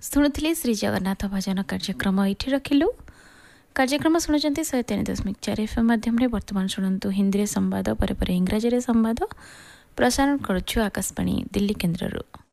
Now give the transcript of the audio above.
ଶୁଣୁଥିଲି ଶ୍ରୀ ଜଗନ୍ନାଥ ଭଜନ କାର୍ଯ୍ୟକ୍ରମ ଏଇଠି ରଖିଲୁ। କାର୍ଯ୍ୟକ୍ରମ ଶୁଣୁଛନ୍ତି 103.4 FM ମାଧ୍ୟମରେ। ବର୍ତ୍ତମାନ ଶୁଣନ୍ତୁ ହିନ୍ଦୀରେ ସମ୍ବାଦ, ପରେ ଇଂରାଜୀରେ ସମ୍ବାଦ ପ୍ରସାରଣ କରୁଛୁ ଆକାଶବାଣୀ ଦିଲ୍ଲୀ କେନ୍ଦ୍ରରୁ।